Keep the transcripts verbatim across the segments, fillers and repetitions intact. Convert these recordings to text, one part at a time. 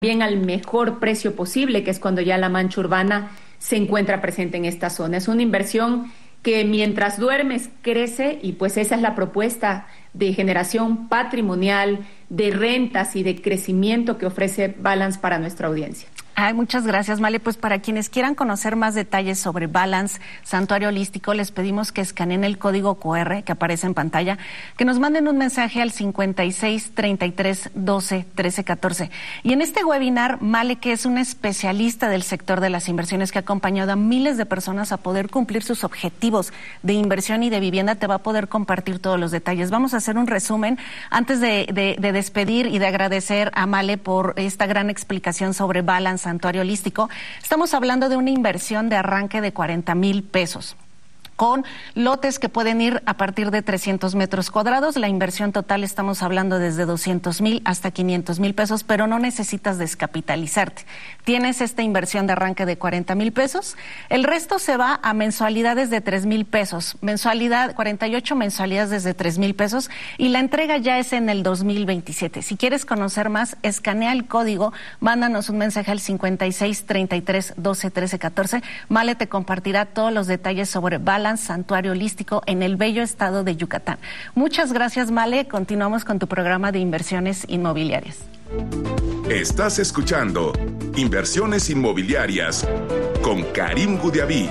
bien al mejor precio posible, que es cuando ya la mancha urbana se encuentra presente en esta zona. Es una inversión que mientras duermes crece, y pues esa es la propuesta de generación patrimonial, de rentas y de crecimiento que ofrece Balance para nuestra audiencia. Ay, muchas gracias, Male. Pues para quienes quieran conocer más detalles sobre Balance Santuario Holístico, les pedimos que escaneen el código cu erre que aparece en pantalla, que nos manden un mensaje al cincuenta y seis, treinta y tres, doce, trece, catorce. Y en este webinar, Male, que es una especialista del sector de las inversiones que ha acompañado a miles de personas a poder cumplir sus objetivos de inversión y de vivienda, te va a poder compartir todos los detalles. Vamos a hacer un resumen antes de, de, de despedir y de agradecer a Male por esta gran explicación sobre Balance Santuario Holístico. Estamos hablando de una inversión de arranque de cuarenta mil pesos, con lotes que pueden ir a partir de trescientos metros cuadrados. La inversión total estamos hablando desde doscientos mil hasta quinientos mil pesos, pero no necesitas descapitalizarte. Tienes esta inversión de arranque de cuarenta mil pesos. El resto se va a mensualidades de tres mil pesos. Mensualidad, cuarenta y ocho mensualidades desde tres mil pesos, y la entrega ya es en el dos mil veintisiete. Si quieres conocer más, escanea el código, mándanos un mensaje al cincuenta y seis, treinta y tres, doce, trece, catorce. Male te compartirá todos los detalles sobre Balance Santuario Holístico en el bello estado de Yucatán. Muchas gracias, Male. Continuamos con tu programa de inversiones inmobiliarias. Estás escuchando Inversiones Inmobiliarias con Karim Gudiaví.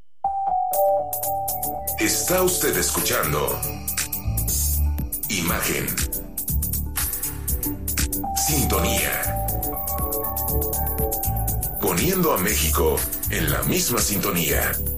Está usted escuchando Imagen, Sintonía, poniendo a México en la misma sintonía.